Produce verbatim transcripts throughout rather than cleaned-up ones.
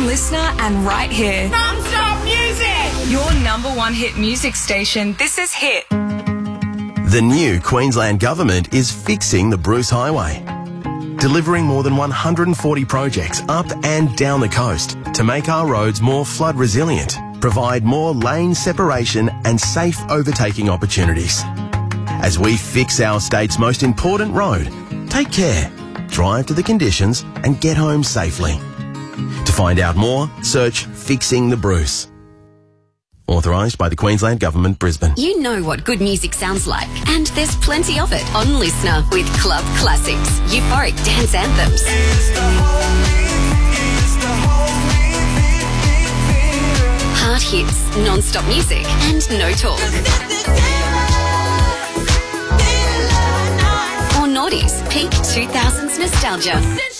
on Listener and right here. Non-stop music! Your number one hit music station. This is Hit. The new Queensland Government is fixing the Bruce Highway, delivering more than one hundred forty projects up and down the coast to make our roads more flood resilient, provide more lane separation and safe overtaking opportunities. As we fix our state's most important road, take care, drive to the conditions and get home safely. To find out more, search Fixing the Bruce. Authorised by the Queensland Government, Brisbane. You know what good music sounds like, and there's plenty of it on Listener with Club Classics, euphoric dance anthems, heart hits, non-stop music, and no talk. Or noughties, peak two thousands nostalgia.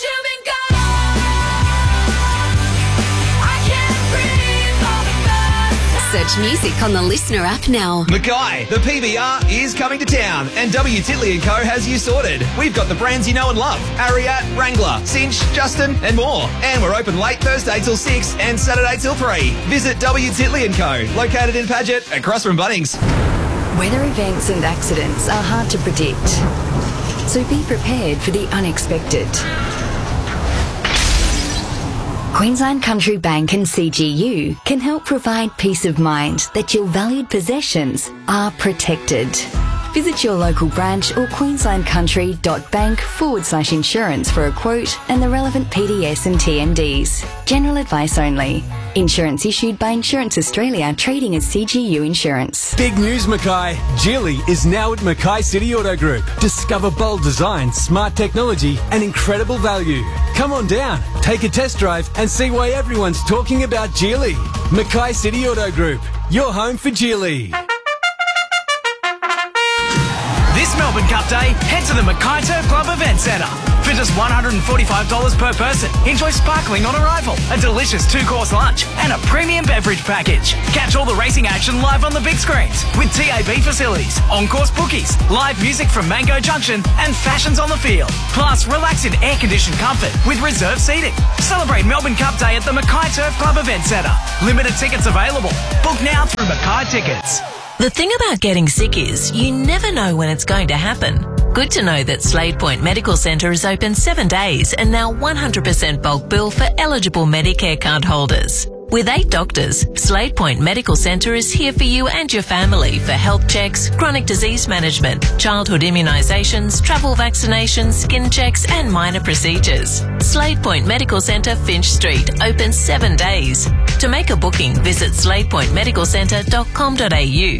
Search music on the Listener app now. Mackay, the P B R is coming to town and W Titley and Co has you sorted. We've got the brands you know and love. Ariat, Wrangler, Cinch, Justin and more. And we're open late Thursday till six and Saturday till three. Visit W Titley and Co, located in Paget, across from Bunnings. Weather events and accidents are hard to predict, so be prepared for the unexpected. Queensland Country Bank and C G U can help provide peace of mind that your valued possessions are protected. Visit your local branch or queenslandcountry.bank forward slash insurance for a quote and the relevant P D S and T M Ds. General advice only. Insurance issued by Insurance Australia, trading as C G U Insurance. Big news, Mackay. Geely is now at Mackay City Auto Group. Discover bold design, smart technology and incredible value. Come on down, take a test drive and see why everyone's talking about Geely. Mackay City Auto Group, your home for Geely. This Melbourne Cup Day, head to the Mackay Turf Club Event Centre. For just one hundred forty-five dollars per person, enjoy sparkling on arrival, a delicious two-course lunch and a premium beverage package. Catch all the racing action live on the big screens with T A B facilities, on-course bookies, live music from Mango Junction and fashions on the field. Plus, relax in air-conditioned comfort with reserved seating. Celebrate Melbourne Cup Day at the Mackay Turf Club Event Centre. Limited tickets available. Book now through Mackay Tickets. The thing about getting sick is you never know when it's going to happen. Good to know that Slade Point Medical Centre is open seven days and now one hundred percent bulk bill for eligible Medicare card holders. With eight doctors, Slade Point Medical Centre is here for you and your family for health checks, chronic disease management, childhood immunisations, travel vaccinations, skin checks and minor procedures. Slade Point Medical Centre, Finch Street, open seven days. To make a booking, visit slade point medical centre dot com dot a u.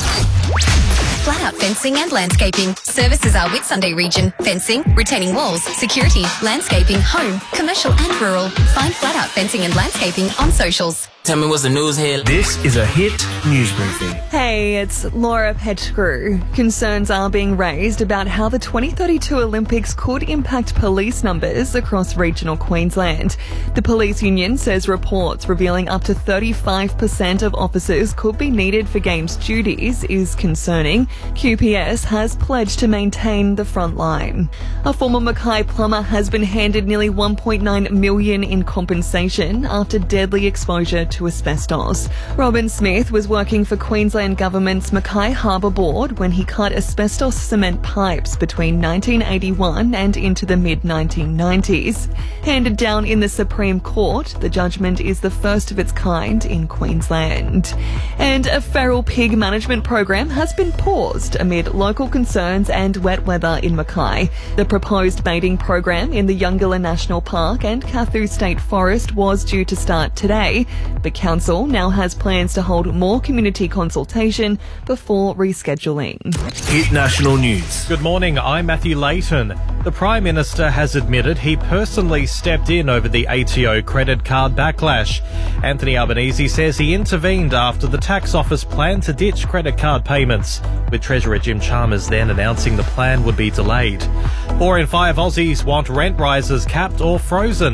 Flat Out Fencing and Landscaping. Services are Whitsunday region. Fencing, retaining walls, security, landscaping, home, commercial and rural. Find Flat Out Fencing and Landscaping on socials. Tell me what's the news here. This is a Hit news briefing. Hey, it's Laura Pettigrew. Concerns are being raised about how the twenty thirty-two Olympics could impact police numbers across regional Queensland. The police union says reports revealing up to thirty-five percent of officers could be needed for games duties is concerning. Q P S has pledged to maintain the front line. A former Mackay plumber has been handed nearly one point nine million dollars in compensation after deadly exposure to asbestos. Robin Smith was working for Queensland Government's Mackay Harbour Board when he cut asbestos cement pipes between nineteen eighty-one and into the mid nineteen nineties. Handed down in the Supreme Court, the judgment is the first of its kind in Queensland. And a feral pig management program has been paused amid local concerns and wet weather in Mackay. The proposed baiting program in the Yungala National Park and Kathu State Forest was due to start today, but Council now has plans to hold more community consultation before rescheduling. Hit National News. Good morning, I'm Matthew Layton. The Prime Minister has admitted he personally stepped in over the A T O credit card backlash. Anthony Albanese says he intervened after the tax office planned to ditch credit card payments, with Treasurer Jim Chalmers then announcing the plan would be delayed. Four in five Aussies want rent rises capped or frozen.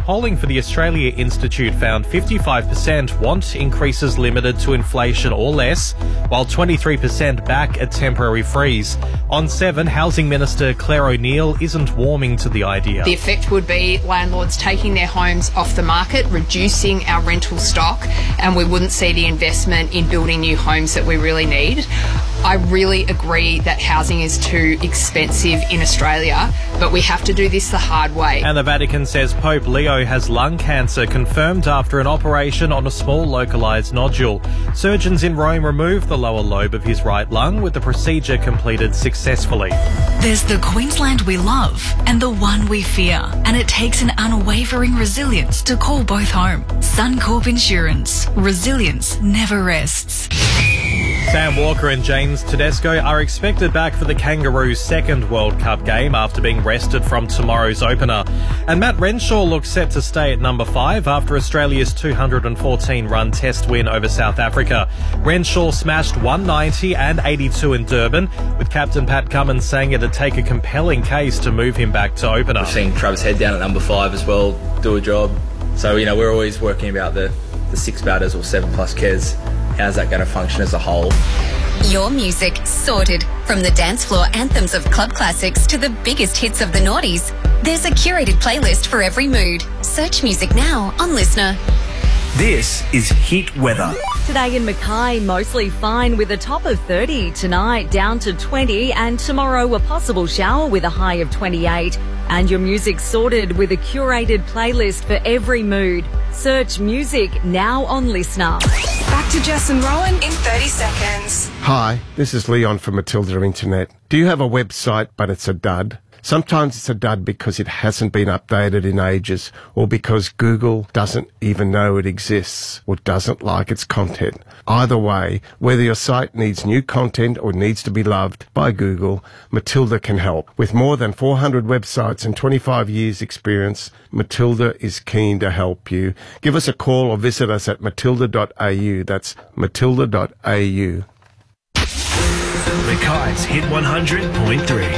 polling for the Australia Institute found fifty-five percent want increases limited to inflation or less, while twenty-three percent back a temporary freeze. On seven, Housing Minister Claire O'Neill isn't warming to the idea. The effect would be landlords taking their homes off the market, reducing our rental stock, and we wouldn't see the investment in building new homes that we really need. I really agree that housing is too expensive in Australia, but we have to do this the hard way. And the Vatican says Pope Leo has lung cancer confirmed after an operation on a small localised nodule. Surgeons in Rome removed the lower lobe of his right lung with the procedure completed successfully. There's the Queensland we love and the one we fear, and it takes an unwavering resilience to call both home. Suncorp Insurance. Resilience never rests. Sam Walker and James Tedesco are expected back for the Kangaroos' second World Cup game after being rested from tomorrow's opener. And Matt Renshaw looks set to stay at number five after Australia's two hundred fourteen run test win over South Africa. Renshaw smashed one ninety and eighty-two in Durban, with captain Pat Cummins saying it'd take a compelling case to move him back to opener. We've seen Travis Head down at number five as well do a job. So, you know, we're always working about the, the six batters or seven plus Kez. How's that going to function as a whole? Your music sorted. From the dance floor anthems of club classics to the biggest hits of the noughties, there's a curated playlist for every mood. Search music now on Listener. This is Hit Weather. Today in Mackay, mostly fine with a top of thirty. Tonight, down to twenty. And tomorrow, a possible shower with a high of twenty-eight. And your music sorted with a curated playlist for every mood. Search music now on Listener. Back to Jess and Rowan in thirty seconds. Hi, this is Leon from Matilda Internet. Do you have a website but it's a dud? Sometimes it's a dud because it hasn't been updated in ages, or because Google doesn't even know it exists or doesn't like its content. Either way, whether your site needs new content or needs to be loved by Google, Matilda can help. With more than four hundred websites and twenty-five years experience, Matilda is keen to help you. Give us a call or visit us at matilda dot a u. That's matilda dot a u. Mackay's Hit one hundred point three.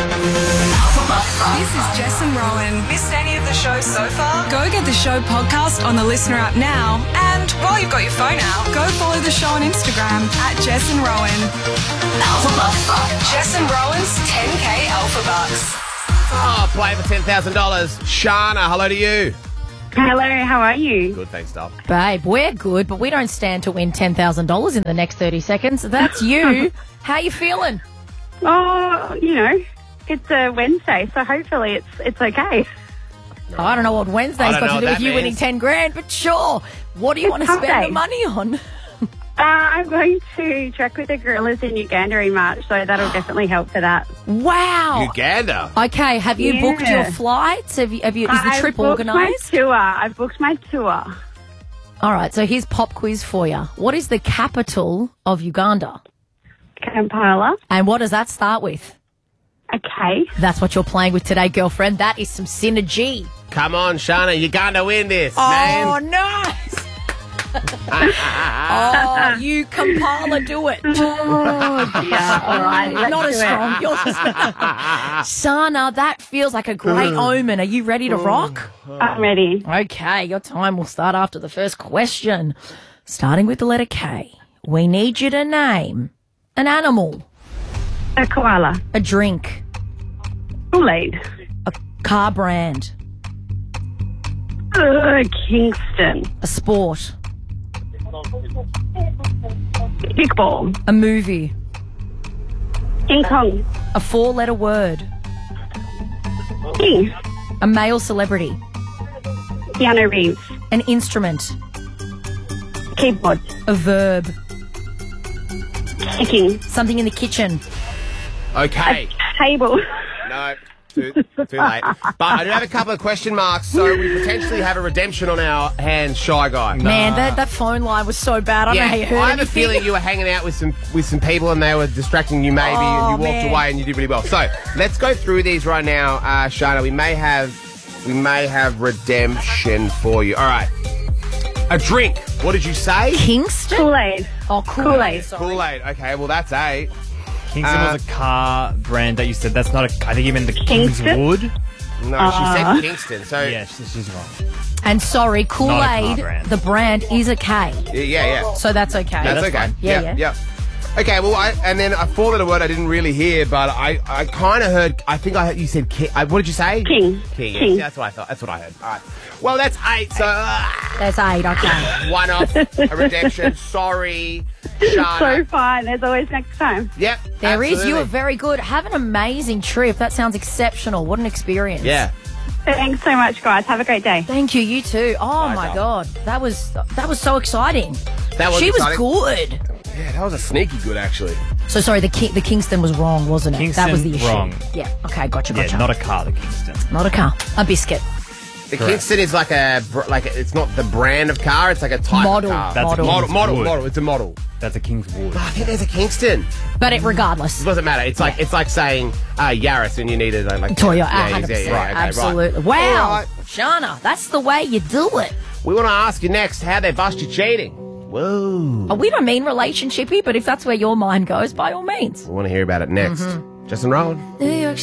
This is Jess and Rowan. Missed any of the show so far? Go get the show podcast on the Listener app now. And while you've got your phone out, go follow the show on Instagram at Jess and Rowan. Alpha Bucks. Jess and Rowan's ten K Alpha Bucks. Oh, play for ten thousand dollars. Shana, hello to you. Hello, how are you? Good, thanks, Doll. Babe, we're good, but we don't stand to win ten thousand dollars in the next thirty seconds. That's you. How you feeling? Oh, you know, it's a Wednesday, so hopefully it's it's okay. No. I don't know what Wednesday's got to do with you means. winning ten grand, but sure. What do you it's want to spend day. the money on? uh, I'm going to track with the gorillas in Uganda in March, so that'll definitely help for that. Wow. Uganda? Okay, have you yeah. booked your flights? Have you? Have you? Is the I've trip booked organised? My tour. I've booked my tour. All right, so here's pop quiz for you. What is the capital of Uganda? Kampala. And what does that start with? Okay. That's what you're playing with today, girlfriend. That is some synergy. Come on, Shana, you're going to win this, oh, man. Oh, nice. oh, you Kampala, do it. Oh, yeah. All right. Not as strong. Yours is Sana, that feels like a great omen. Are you ready to rock? I'm ready. Okay, your time will start after the first question. Starting with the letter K. We need you to name an animal. A koala. A drink. Kool-Aid. A car brand. Uh, Kingston. A sport. Kickball. A movie. King Kong. A four-letter word. King. A male celebrity. Keanu Reeves. An instrument. Keyboard. A verb. Kicking. Something in the kitchen. Okay. A table. No, too, too late. But I do have a couple of question marks, so we potentially have a redemption on our hands, Shy Guy. Man, nah. that, that phone line was so bad. I don't yeah, know how you heard I have anything. a feeling you were hanging out with some with some people and they were distracting you maybe, oh, and you walked man. away and you did really well. So let's go through these right now, uh, Shana. We may have we may have redemption for you. All right. A drink. What did you say? Kingston? Kool-Aid. Oh, Kool-Aid. Kool-Aid. Okay, well, that's A. Kingston uh, was a car brand that you said. That's not a... I think you meant the Kingston? Kingswood. No, uh, she said Kingston, so... Yeah, she's, she's wrong. And sorry, Not a Kool-Aid, car brand. the brand is a K. Yeah, yeah. yeah. So that's okay. That's, okay. Yeah, yeah, yeah. Okay, well, I, and then a four-letter word I didn't really hear, but I, I kind of heard. I think I heard you said king. I, what did you say? King. King. yeah, King. That's what I thought. That's what I heard. All right. Well, that's eight. So uh, That's eight, okay. one off, a redemption. Sorry, Shana. So fine. There's always next time. Yep. There is. absolutely. You were very good. Have an amazing trip. That sounds exceptional. What an experience. Yeah. Thanks so much, guys. Have a great day. Thank you. You too. Oh Bye, my Dom. God, that was that was so exciting. That was she exciting. was good. Yeah, that was a sneaky good, actually. So sorry, the Ki- the Kingston was wrong, wasn't it? Kingston, that was the issue. wrong. Yeah. Okay. Gotcha. Yeah, Gotcha. not a car, the Kingston. Not a car. A biscuit. The Kingston is like a br- like a, it's not the brand of car. It's like a type Model. of car. That's Model. a model, Kingswood. model, model. It's a model. That's a Kingswood. I think there's a Kingston. But it regardless. It doesn't matter. It's like it's like saying uh, Yaris and you needed uh, like Toyota. Yeah, one yeah, hundred yeah, percent. yeah, okay, right. Absolutely. Wow. All right. Shana, that's the way you do it. We want to ask you next how they bust you cheating. Whoa. Oh, we don't mean relationshipy, but if that's where your mind goes, by all means. We want to hear about it next. Justin Rowan. New York